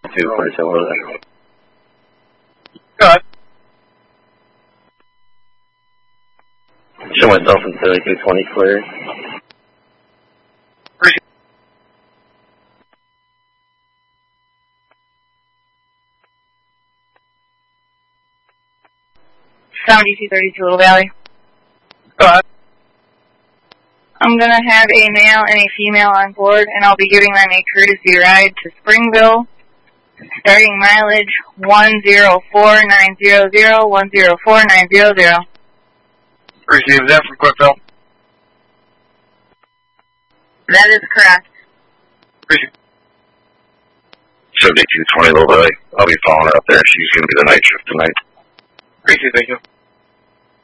4247 over there. Go ahead. Show myself in 7220 clear. Appreciate it. 7232 Little Valley. Go ahead. I'm going to have a male and a female on board, and I'll be giving them a courtesy ride to Springville, starting mileage 104900, 104900. Received that from Quickville. That is correct. Appreciate it. 7220 Little Valley. I'll be following her up there. She's going to be the night shift tonight. Appreciate it. Thank you.